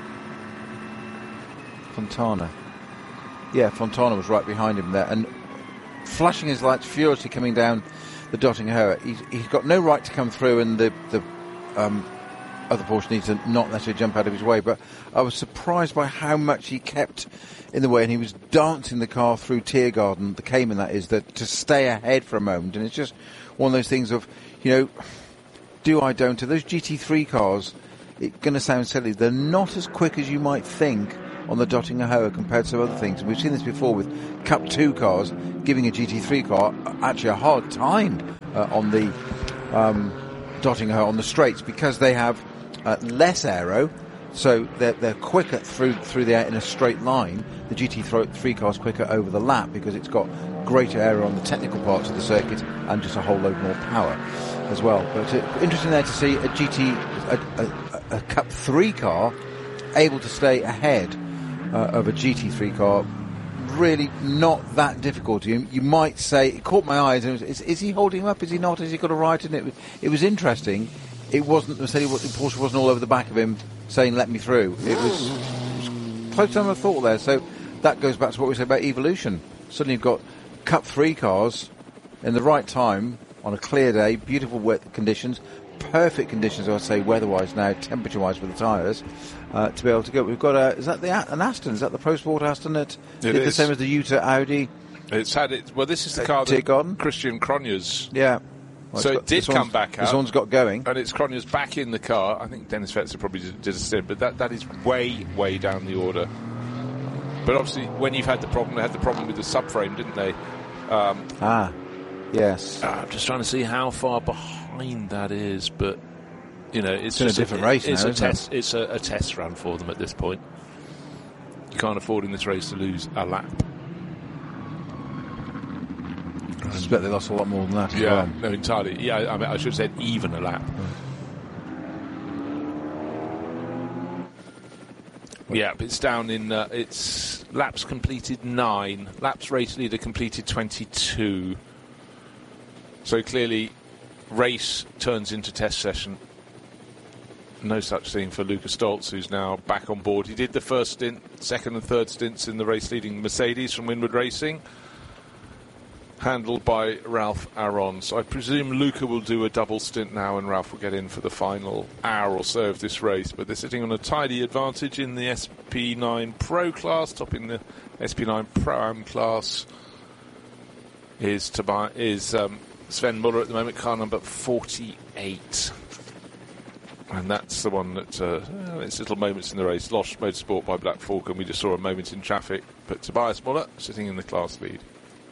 Fontana. Yeah, Fontana was right behind him there, and flashing his lights, furiously coming down the Dottinger Her. He's, he's got no right to come through, and the the um, other Porsche needs to not necessarily jump out of his way. But I was surprised by how much he kept in the way, and he was dancing the car through Tiergarten, the Cayman that is, that to stay ahead for a moment. And it's just one of those things of, you know, do I, don't I? Those G T three cars, it's going to sound silly, they're not as quick as you might think on the Dottinger-Hoa compared to other things. We've seen this before with Cup two cars giving a G T three car actually a hard time uh, on the um, Dottinger-Hoa on the straights because they have uh, less aero, so they're, they're quicker through through the air in a straight line. The G T three car's quicker over the lap because it's got greater aero on the technical parts of the circuit and just a whole load more power as well. But uh, interesting there to see a G T, a, a, a Cup three car able to stay ahead uh, of a G T three car. Really not that difficult. You, you might say, it caught my eyes, and it was, is, is he holding him up, is he not, has he got a right in it? It was, it was interesting. It wasn't, Mercedes, Porsche wasn't all over the back of him saying, let me through. It was, it was close to my thought there. So that goes back to what we said about evolution. Suddenly you've got Cup three cars in the right time, on a clear day, beautiful wet conditions, perfect conditions, I would say, weather-wise now, temperature-wise for the tyres, uh, to be able to go. We've got a, is that the an Aston? Is that the Pro Sport Aston that it did is. the same as the Jutta Audi? It's had it. Well, this is the car that Christian Cronjes. Yeah. Well, so got, it did come back out. This one's got going. And it's Cronjes back in the car. I think Dennis Fetzer probably did, did a stint, but that, that is way, way down the order. But obviously, when you've had the problem, they had the problem with the subframe, didn't they? Um, ah, yes. Uh, I'm just trying to see how far behind that is, but you know, it's, it's just a different a, race it's now, a isn't test. it? It's a, a test run for them at this point. You can't afford in this race to lose a lap. I suspect they lost a lot more than that. As yeah, well. no, entirely. Yeah, I, mean, I should have said even a lap. Mm. Yeah, but it's down in. Uh, it's laps completed nine. Laps race leader completed twenty-two. So clearly, race turns into test session. No such thing for Luca Stoltz, who's now back on board. He did the first stint, second and third stints in the race-leading Mercedes from Winward Racing, handled by Ralph Aron. So I presume Luca will do a double stint now and Ralph will get in for the final hour or so of this race. But they're sitting on a tidy advantage in the S P nine Pro class. Topping the S P nine Pro-Am class is, Tobi- is um, Sven Muller at the moment, car number forty-eight. And that's the one that, uh, well, it's little moments in the race. Losh Motorsport by Black Falcon. We just saw a moment in traffic. But Tobias Muller sitting in the class lead.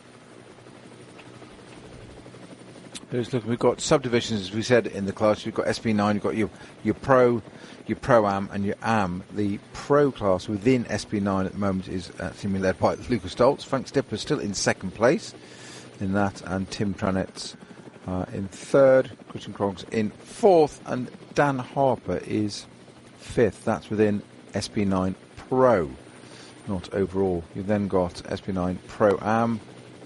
Here's look, we've got subdivisions, as we said, in the class. You've got S P nine, you've got your, your Pro, your Pro-Am, and your Am. The Pro class within S P nine at the moment is uh, seemingly led by Lucas Stoltz. Frank Stipper still in second place in that, and Tim Tranetz uh, in third. Christian Krogs in fourth, and Dan Harper is fifth. That's within S P nine Pro, not overall. You've then got S P nine Pro-Am.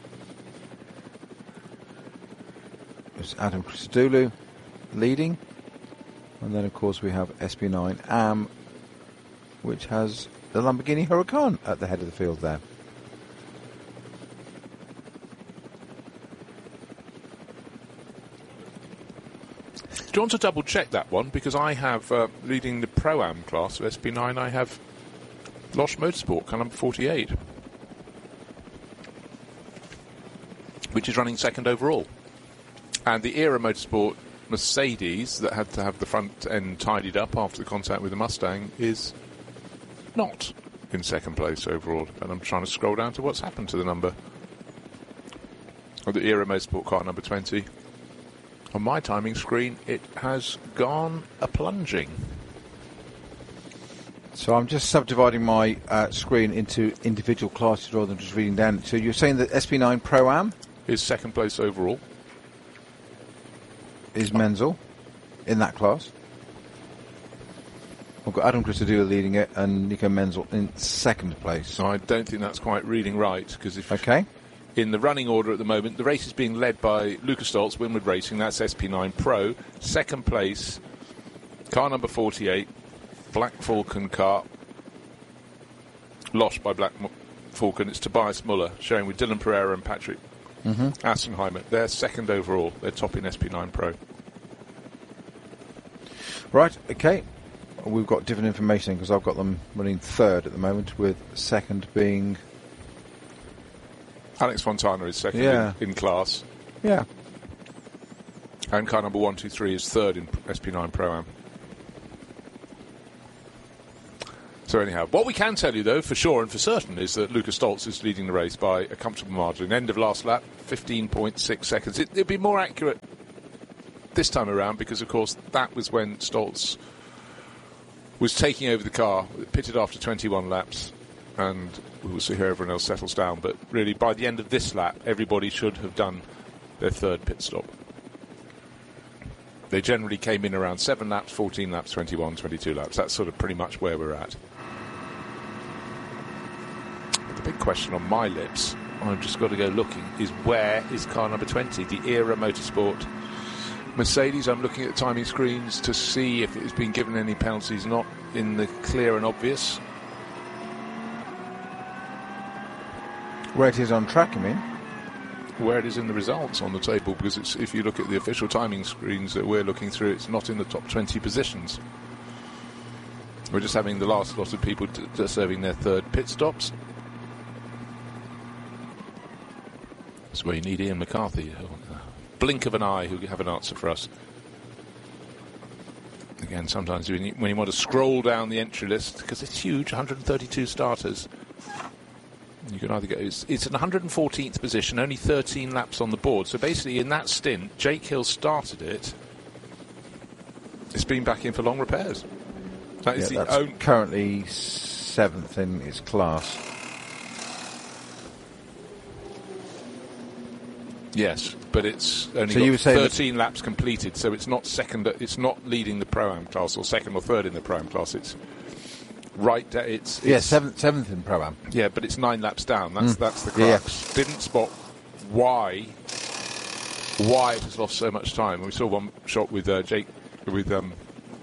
It's Adam Christodoulou leading. And then, of course, we have S P nine Am, which has the Lamborghini Huracan at the head of the field there. Do you want to double check that one? Because I have, uh, leading the Pro-Am class of S P nine, I have Losh Motorsport, car number forty-eight, which is running second overall. And the Era Motorsport Mercedes, that had to have the front end tidied up after the contact with the Mustang, is not in second place overall. And I'm trying to scroll down to what's happened to the number of the Era Motorsport car number twenty. On my timing screen, it has gone a-plunging. So I'm just subdividing my uh, screen into individual classes rather than just reading down. So you're saying that S P nine Pro-Am is second place overall. Is Menzel in that class? I've got Adam Christodoulou leading it and Nico Menzel in second place. So I don't think that's quite reading right, because if okay. In the running order at the moment, the race is being led by Lucas Stoltz, Winward Racing, that's S P nine Pro. Second place, car number forty-eight, Black Falcon car, Losh by Black Falcon. It's Tobias Muller, showing with Dylan Pereira and Patrick mm-hmm. Assenheimer. They're second overall. They're top in S P nine Pro. Right, okay. We've got different information because I've got them running third at the moment, with second being... Alex Fontana is second Yeah. in, in class. Yeah. And car number one two three is third in S P nine Pro-Am. So anyhow, what we can tell you, though, for sure and for certain, is that Lukas Stoltz is leading the race by a comfortable margin. End of last lap, fifteen point six seconds. It, it'd be more accurate this time around because, of course, that was when Stoltz was taking over the car, pitted after twenty-one laps, and we'll see how everyone else settles down. But really, by the end of this lap, everybody should have done their third pit stop. They generally came in around seven laps, fourteen laps, twenty-one, twenty-two laps. That's sort of pretty much where we're at. But the big question on my lips, I've just got to go looking, is where is car number twenty, the Era Motorsport Mercedes? I'm looking at the timing screens to see if it's been given any penalties, not in the clear and obvious. Where it is on track, you mean? Where it is in the results on the table, because it's, if you look at the official timing screens that we're looking through, it's not in the top twenty positions. We're just having the last lot of people t- t- serving their third pit stops. That's where you need Ian McCarthy. Blink of an eye who'll have an answer for us. Again, sometimes when you, when you want to scroll down the entry list, because it's huge, one hundred thirty-two starters, you can either go, it's, it's an one hundred fourteenth position, only thirteen laps on the board. So basically in that stint, Jake Hill started it. It's been back in for long repairs. That is yeah, the that's own... currently seventh in its class. Yes, but it's only So you were got saying thirteen laps completed, so it's not second. It's not leading the Pro-Am class or second or third in the Pro-Am class. It's right. Da- it's, it's Yeah, seventh, seventh in Pro-Am. Yeah, but it's nine laps down. That's Mm. that's the Yeah, crux. Didn't spot why why it has lost so much time. We saw one shot with uh, Jake with um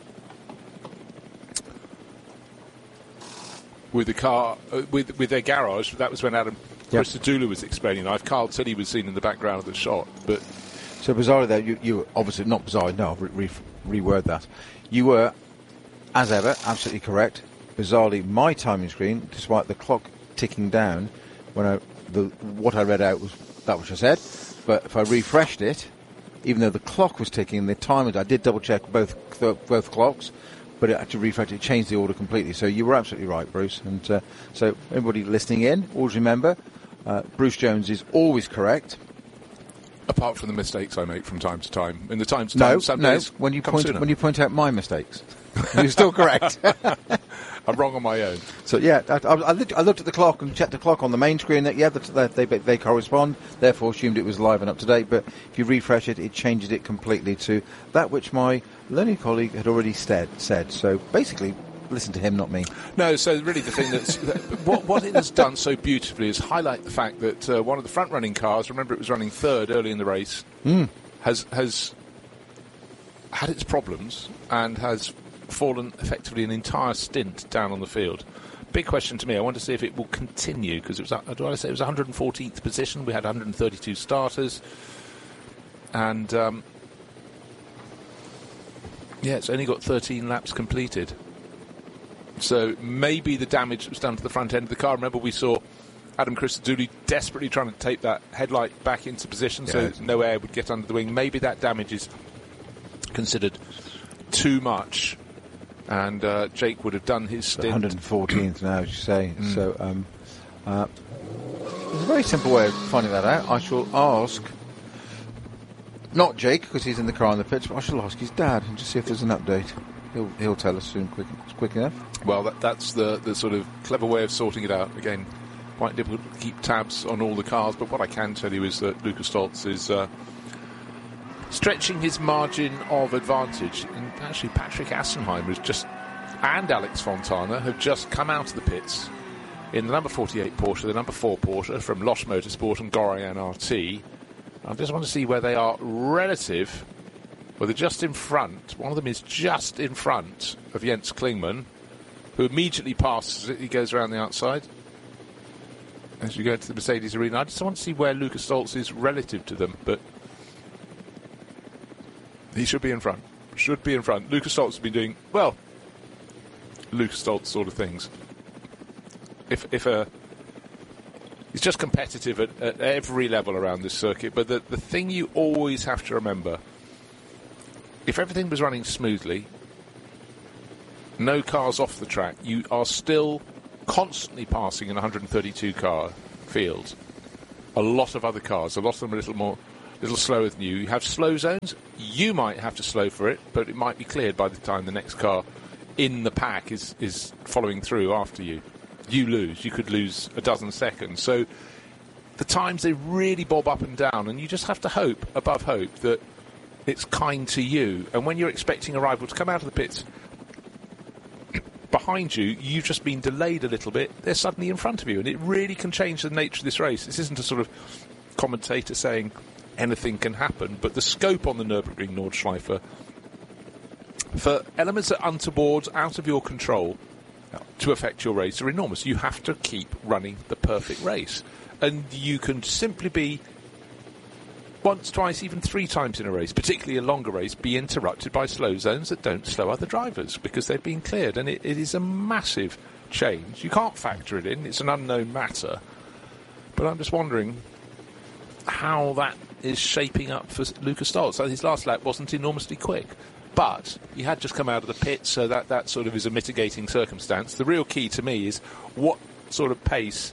with the car uh, with with their garage. That was when Adam. Yep. Christodoulou was explaining live. Carl Tilley was seen in the background of the shot, but So bizarrely, though, you, you were obviously not bizarre. No, I'll re- re- reword that. You were, as ever, absolutely correct. Bizarrely, my timing screen, despite the clock ticking down, when I the what I read out was that which I said. But if I refreshed it, even though the clock was ticking, the timer, I did double check both both clocks, but it actually refreshed. It changed the order completely. So you were absolutely right, Bruce. And uh, so everybody listening in, always remember. Uh, Bruce Jones is always correct. apart from the mistakes I make from time to time. In the time to No, time, some no. days When you come point sooner. when you point out my mistakes, you're still correct. I'm wrong on my own. So yeah, I, I, I, looked, I looked at the clock and checked the clock on the main screen. That yeah, that they, they they correspond. Therefore, assumed it was live and up to date. But if you refresh it, it changes it completely to that which my learned colleague had already said. Said so. Basically, listen to him, not me. No, so really the thing that's... that, what, what it has done so beautifully is highlight the fact that uh, one of the front-running cars, remember it was running third early in the race, Mm. has has had its problems and has fallen effectively an entire stint down on the field. Big question to me, I want to see if it will continue, because it was, uh, do I say it was one hundred fourteenth position, we had one hundred thirty-two starters, and um, yeah, it's only got thirteen laps completed. So maybe the damage was done to the front end of the car. Remember, we saw Adam Christodoulou desperately trying to tape that headlight back into position Yeah. so no air would get under the wing. Maybe that damage is considered too much, and uh, Jake would have done his stint. one hundred fourteenth now, as you say. Mm. So um, uh, there's a very simple way of finding that out. I shall ask, not Jake, because he's in the car on the pitch, but I shall ask his dad and just see if there's an update. He'll he'll tell us soon, quick quick enough. Well, that, that's the, the sort of clever way of sorting it out. Again, quite difficult to keep tabs on all the cars, but what I can tell you is that Lukas Stoltz is uh, stretching his margin of advantage. And actually, Patrick Assenheim has just, and Alex Fontana have just come out of the pits in the number forty-eight Porsche, the number four Porsche from Losch Motorsport and Gorian R T. I just want to see where they are relative. Well, they're just in front. One of them is just in front of Jens Klingmann, who immediately passes it. He goes around the outside as you go into the Mercedes arena. I just want to see where Lukas Stoltz is relative to them, but he should be in front. should be in front. Lukas Stoltz has been doing, well, Lukas Stoltz sort of things. If if a He's just competitive at, at every level around this circuit, but the, the thing you always have to remember, if everything was running smoothly, no cars off the track, you are still constantly passing in one hundred thirty-two car field. A lot of other cars, a lot of them are a little more, little slower than you. You have slow zones, you might have to slow for it, but it might be cleared by the time the next car in the pack is, is following through after you. You lose. You could lose a dozen seconds. So the times, they really bob up and down, and you just have to hope, above hope, that it's kind to you. And when you're expecting a rival to come out of the pits behind you, you've just been delayed a little bit, they're suddenly in front of you, and it really can change the nature of this race. This isn't a sort of commentator saying anything can happen, but the scope on the Nürburgring Nordschleife for elements that are untoward, out of your control, to affect your race are enormous. You have to keep running the perfect race. And you can simply be once, twice, even three times in a race, particularly a longer race, be interrupted by slow zones that don't slow other drivers because they've been cleared. And it, it is a massive change. You can't factor it in. It's an unknown matter. But I'm just wondering how that is shaping up for Lukas Stoltz. So his last lap wasn't enormously quick. But he had just come out of the pit, so that, that sort of is a mitigating circumstance. The real key to me is what sort of pace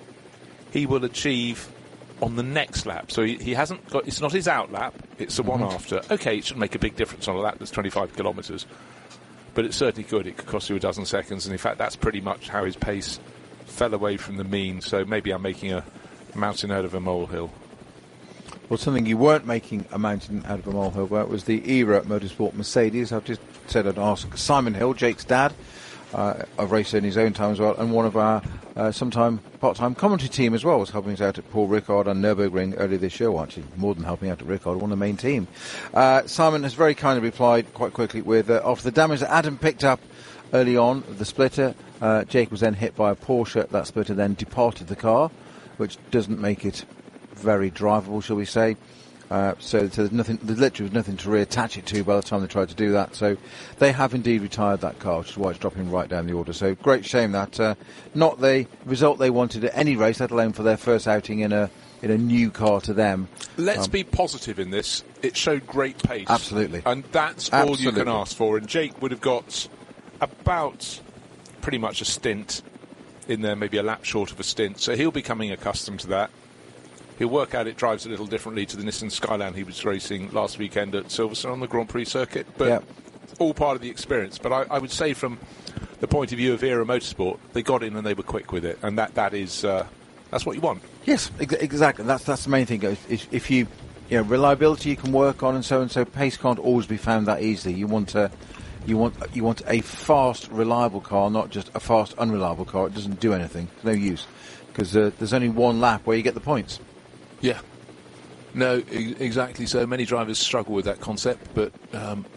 he will achieve on the next lap. So he, he hasn't got, it's not his out lap, it's the mm-hmm. one after. Okay, it should make a big difference on a lap that's twenty-five kilometres, but it certainly could. It could cost you a dozen seconds, and in fact, that's pretty much how his pace fell away from the mean. So maybe I'm making a mountain out of a molehill. Well, something you weren't making a mountain out of a molehill about was the ERA Motorsport Mercedes. I've just said I'd ask Simon Hill, Jake's dad, uh, I've raced in his own time as well, and one of our uh, sometime part-time commentary team as well, was helping us out at Paul Ricard on Nürburgring earlier this year. Well, actually, more than helping out at Ricard, one of the main team. Uh, Simon has very kindly replied quite quickly with, uh, after the damage that Adam picked up early on, the splitter, uh, Jake was then hit by a Porsche. That splitter then departed the car, which doesn't make it very drivable, shall we say. Uh, so there's nothing, there literally was nothing to reattach it to by the time they tried to do that. So they have indeed retired that car, which is why it's dropping right down the order. So great shame that uh, not the result they wanted at any race, let alone for their first outing in a in a new car to them. Let's um, be positive in this. It showed great pace. Absolutely. And that's absolutely. all you can ask for. And Jake would have got about pretty much a stint in there, maybe a lap short of a stint. So he'll be coming accustomed to that. He'll work out it drives a little differently to the Nissan Skyline he was racing last weekend at Silverstone on the Grand Prix circuit, but yep. all part of the experience. But I, I would say from the point of view of ERA Motorsport, they got in and they were quick with it, and that, that is uh, that's what you want. Yes, ex- exactly. That's that's the main thing. If, if you, you know, reliability you can work on, and so and so, pace can't always be found that easily. You want a, you want you want a fast, reliable car, not just a fast, unreliable car. It doesn't do anything. It's no use because uh, there's only one lap where you get the points. Yeah. No, e- exactly so. Many drivers struggle with that concept, but um,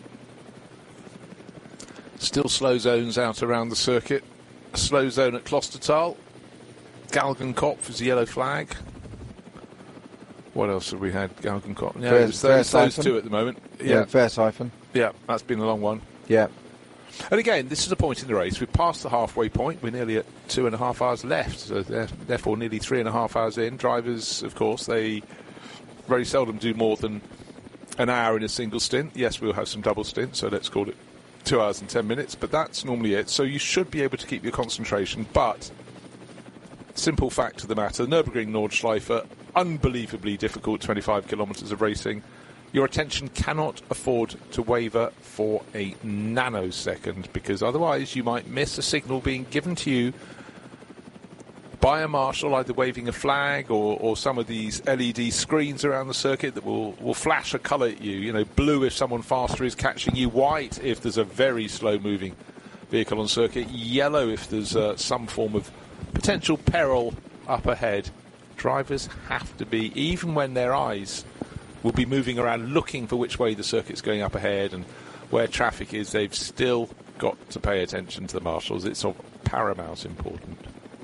still slow zones out around the circuit. A slow zone at Klostertal. Galgenkopf is the yellow flag. What else have we had? Galgenkopf. Yeah, Vers- those, those two at the moment. Yeah, yeah Versiphon. Yeah, that's been a long one. Yeah. And again, this is a point in the race. We've passed the halfway point. We're nearly at two and a half hours left. So therefore, nearly three and a half hours in. Drivers, of course, they very seldom do more than an hour in a single stint. Yes, we'll have some double stints, so let's call it two hours and ten minutes. But that's normally it. So you should be able to keep your concentration. But simple fact of the matter, the Nürburgring Nordschleife, unbelievably difficult twenty-five kilometres of racing. Your attention cannot afford to waver for a nanosecond, because otherwise you might miss a signal being given to you by a marshal, either waving a flag or, or some of these L E D screens around the circuit that will, will flash a colour at you. You know, blue if someone faster is catching you, white if there's a very slow-moving vehicle on circuit, yellow if there's uh, some form of potential peril up ahead. Drivers have to be, even when their eyes will be moving around looking for which way the circuit's going up ahead and where traffic is, they've still got to pay attention to the marshals. It's of paramount important.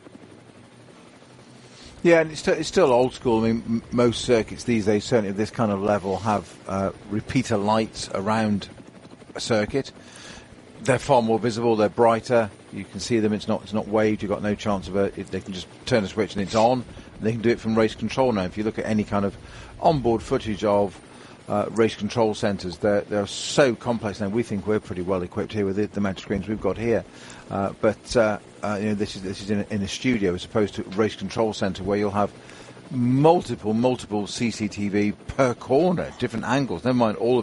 Yeah, and it's, st- it's still old school. I mean, m- most circuits these days, certainly at this kind of level, have uh, repeater lights around circuit. They're far more visible. They're brighter. You can see them. It's not it's not waved. You've got no chance of it. They can just turn a switch and it's on. They can do it from race control now. If you look at any kind of onboard footage of uh, race control centres, they're they're so complex now. We think we're pretty well equipped here with the, the amount of screens we've got here, uh, but uh, uh, you know this is this is in a, in a studio as opposed to a race control centre where you'll have multiple multiple C C T V per corner, different angles. Never mind all of